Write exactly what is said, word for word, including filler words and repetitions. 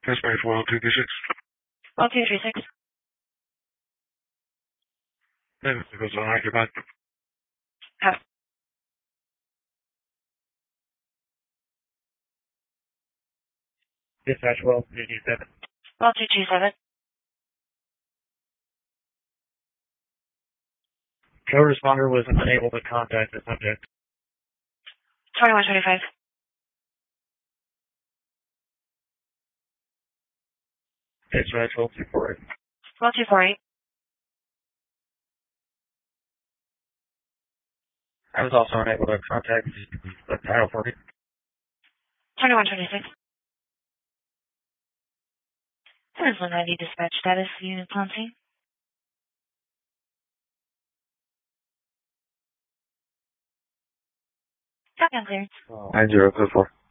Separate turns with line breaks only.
Dispatch one two three six.
one two three six.
Then it goes unoccupied.
Have.
Dispatch twelve two two seven.
one two two seven.
Co-responder was unable to contact the subject.
twenty-one twenty-five.
Dispatch twelve two four eight.
one two four eight.
I was also unable to contact the title party.
twenty-one twenty-six. Queensland ninety dispatch status, units on scene. Shotgun clearance.
nine zero two four.